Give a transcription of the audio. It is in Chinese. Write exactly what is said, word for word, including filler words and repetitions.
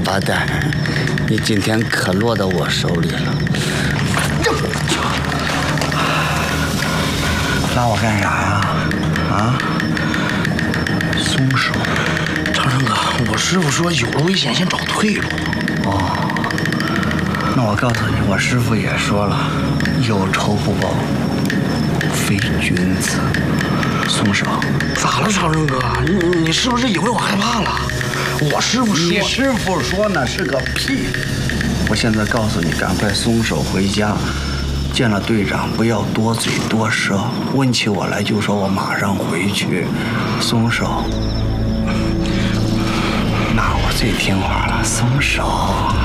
王八蛋，你今天可落到我手里了。 拉我干啥呀？啊？松手！ 长生哥，我师傅说有了危险先找退路。 哦，那我告诉你，我师傅也说了，有仇不报非君子。松手！ 咋了，长生哥？你你是不是以为我害怕了？我师傅说， 你师傅说那是个屁！我现在告诉你，赶快松手回家。见了队长不要多嘴多舌，问起我来就说我马上回去。松手！那我最听话了，松手。